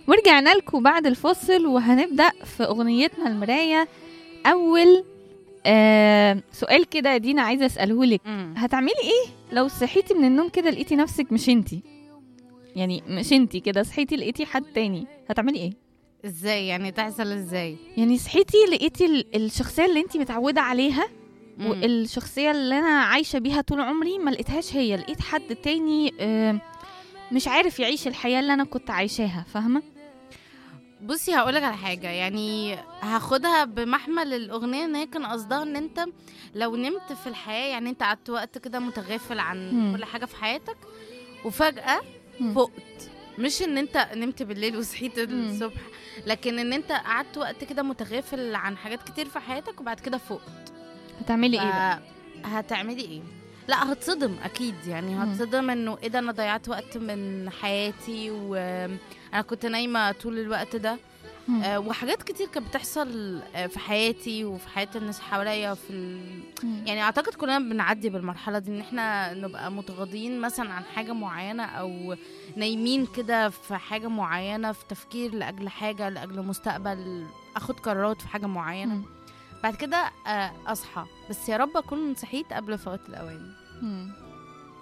ورجعنا لكم بعد الفصل، وهنبدأ في أغنيتنا المراية. أول سؤال كده يا دينا عايزة أسأله لك، هتعملي إيه لو صحيتي من النوم كده لقيتي نفسك مش انتي؟ يعني مش انتي كده، صحيتي لقيتي حد تاني، هتعملي إيه؟ ازاي يعني؟ تحصل ازاي؟ يعني صحيتي لقيتي الشخصية اللي انتي متعودة عليها، والشخصية اللي أنا عايشة بيها طول عمري ما لقيتهاش هي، لقيت حد تاني مش عارف يعيش الحياة اللي أنا كنت عايشاها، فاهمة؟ بصي هقولك على حاجة، يعني هاخدها بمحمل الأغنية ان هي كان قصدها ان انت لو نمت في الحياة، يعني انت قعدت وقت كده متغافل عن كل حاجة في حياتك وفجأة فقت. مش ان انت نمت بالليل وصحيت الصبح، لكن ان انت قعدت وقت كده متغافل عن حاجات كتير في حياتك وبعد كده فقت. هتعملي ايه بقى؟ هتعملي ايه؟ لا هتصدم اكيد، يعني هتصدم انه ايه ده، انا ضيعت وقت من حياتي وانا كنت نايمه طول الوقت ده. وحاجات كتير كانت بتحصل في حياتي وفي حياه الناس حواليا يعني اعتقد كلنا بنعدي بالمرحله دي، ان احنا نبقى متغاضين مثلا عن حاجه معينه، او نايمين كده في حاجه معينه، في تفكير لاجل حاجه، لاجل مستقبل، اخد قرارات في حاجه معينه. بعد كده اصحى، بس يا رب اكون صحيت قبل فوات الاوان.